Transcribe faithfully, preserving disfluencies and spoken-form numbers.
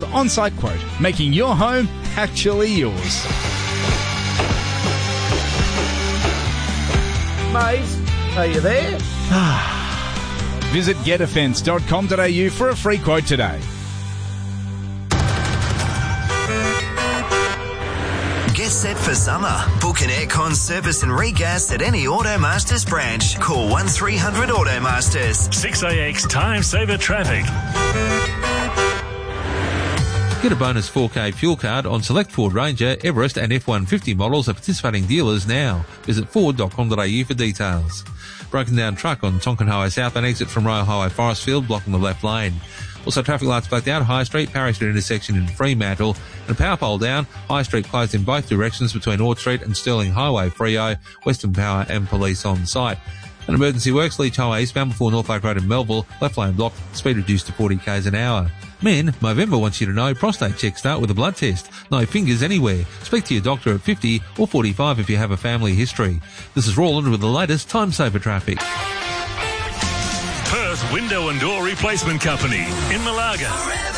on-site quote, making your home actually yours. Mate, are you there? Visit get a fence dot com dot a u for a free quote today. Get set for summer. Book an aircon service and regas at any Automasters branch. Call one three hundred Automasters. six A X Time Saver Traffic. Get a bonus four K fuel card on select Ford Ranger, Everest and F one fifty models at participating dealers now. Visit ford dot com dot a u for details. Broken down truck on Tonkin Highway South and exit from Royal Highway Forestfield blocking the left lane. Also traffic lights blacked out, High Street, Parry Street intersection in Fremantle, and a power pole down, High Street closed in both directions between Ord Street and Stirling Highway, Freo, Western Power and police on site. An emergency works, Leach Highway eastbound before Norfolk Road in Melville, left lane blocked, speed reduced to forty k's an hour. Men, Movember wants you to know prostate checks start with a blood test. No fingers anywhere. Speak to your doctor at fifty or forty-five if you have a family history. This is Roland with the latest Time Saver traffic. Perth Window and Door Replacement Company in Malaga.